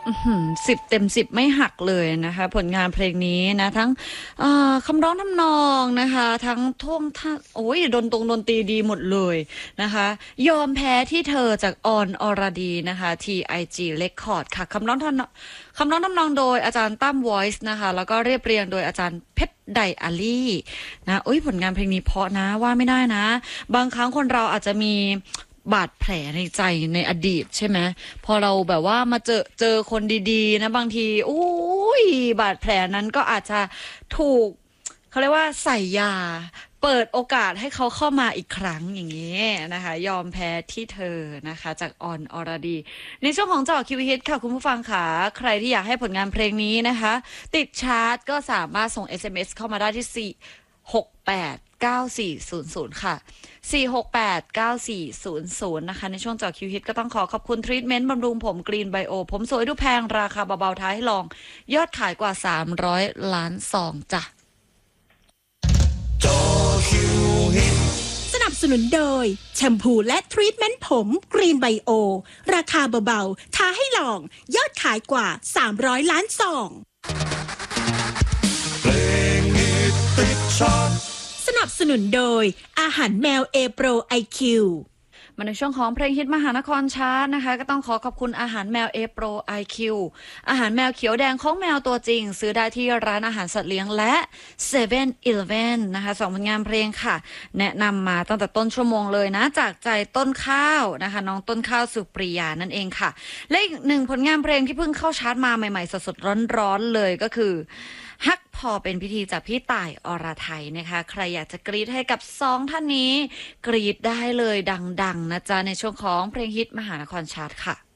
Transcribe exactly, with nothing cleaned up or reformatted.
สิบเต็มสิบไม่หักเลยนะคะผลงานเพลงนี้นะทั้งคำร้องทำนองนะคะทั้งท่วงท่าโอ้ยดนตรงดนตรีดีหมดเลยนะคะยอมแพ้ที่เธอจากออนอรดีนะคะ ที ไอ จี Record ค่ะคำร้องทำคำร้องทำนองโดยอาจารย์ตั้ม Voice นะคะแล้วก็เรียบเรียงโดยอาจารย์เพชรไดอารี่นะอุ้ยผลงานเพลงนี้เพราะนะว่าไม่ได้นะบางครั้งคนเราอาจจะมีบาดแผลในใจในอดีตใช่ไหมพอเราแบบว่ามาเจอเจอคนดีๆนะบางทีอุ้ยบาดแผลนั้นก็อาจจะถูกเขาเรียกว่าใส่ยาเปิดโอกาสให้เขาเข้ามาอีกครั้งอย่างนี้นะคะยอมแพ้ที่เธอนะคะจากออนอรดีในช่วงของเจาะคิวฮิตค่ะคุณผู้ฟังค่ะใครที่อยากให้ผลงานเพลงนี้นะคะติดชาร์ตก็สามารถส่ง เอส เอ็ม เอส เข้ามาได้ที่สี่ หก แปด เก้า สี่ ศูนย์ ศูนย์ค่ะสี่ หก แปด เก้า สี่ ศูนย์ ศูนย์นะคะในช่วงเจาะคิวฮิตก็ต้องขอขอบคุณทรีทเมนต์บำรุงผมกรีนไบโอผมสวยดูแพงราคาเบาๆท้ายให้ลองยอดขายกว่าสามร้อยล้านซองจ้ะสนับสนุนโดยแชมพูและทรีทเมนต์ผมกรีนไบโอราคาเบาๆท้าให้ลองยอดขายกว่าสามร้อยล้านซองสนับสนุนโดยอาหารแมวเอโปรไอคิวมาในช่วงของเพลงฮิตมหานครชาร์ตนะคะก็ต้องขอขอบคุณอาหารแมวเอโปรไอคิวอาหารแมวเขียวแดงของแมวตัวจริงซื้อได้ที่ร้านอาหารสัตว์เลี้ยงและเซเว่นอีเลฟเว่นนะคะสองผลงานเพลงค่ะแนะนำมาตั้งแต่ต้นชั่วโมงเลยนะจากใจต้นข้าวนะคะน้องต้นข้าวสุปริยานั่นเองค่ะและอีกหนึ่งผลงานเพลงที่เพิ่งเข้าชาร์ตมาใหม่ๆสดๆร้อนๆเลยก็คือฮักพอเป็นพิธีจากพี่ต่ายอรไทยนะคะใครอยากจะกรี๊ดให้กับสองท่านนี้กรี๊ดได้เลยดังๆนะจ๊ะในช่วงของเพลงฮิตมหานครชาร์ตค่ะ